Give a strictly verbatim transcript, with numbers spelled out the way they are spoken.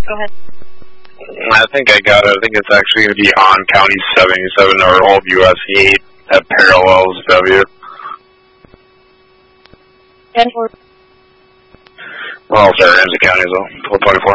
Go ahead. I think I got it. I think it's actually going to be on County seventy-seven or Old U S eight that parallels W. ten four. Well, sorry, Ramsey County as well. twelve twenty-four.